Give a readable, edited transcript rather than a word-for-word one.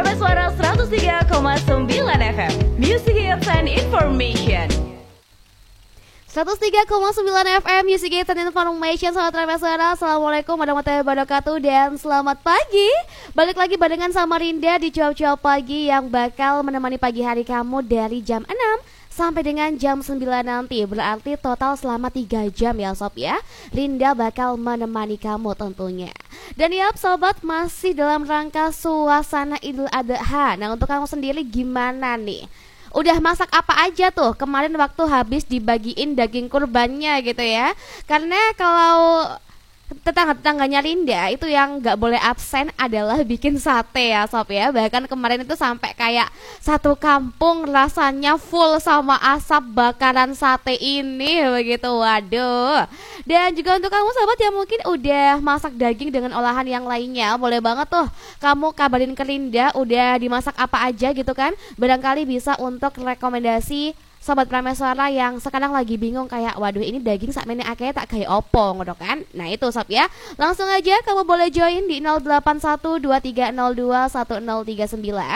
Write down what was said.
Prameswara Suara 103,9 FM Music Hits and Information. 103,9 FM Music Hits and Information. Selamat Prameswara, assalamualaikum warahmatullahi wabarakatuh. Dan selamat pagi. Balik lagi barengan sama Rinda di Cuap-Cuap Pagi yang bakal menemani pagi hari kamu dari jam 6 sampai dengan jam 9 nanti. Berarti total selama 3 jam ya sob ya. Rinda bakal menemani kamu tentunya. Dan ya sobat, masih dalam rangka suasana Idul Adha. Nah, untuk kamu sendiri gimana nih? Udah masak apa aja tuh kemarin waktu habis dibagiin daging kurbannya gitu ya? Karena kalau tetangga-tetangganya Rinda itu yang gak boleh absen adalah bikin sate ya sob ya. Bahkan kemarin itu sampai kayak satu kampung rasanya full sama asap bakaran sate ini begitu, waduh. Dan juga untuk kamu sahabat yang mungkin udah masak daging dengan olahan yang lainnya, boleh banget tuh kamu kabarin ke Rinda udah dimasak apa aja gitu kan. Barangkali bisa untuk rekomendasi Sobat Prameswara yang sekarang lagi bingung kayak waduh ini daging sakmene akeh tak kayak opo ngono kan. Nah itu sob ya. Langsung aja kamu boleh join di 081230210039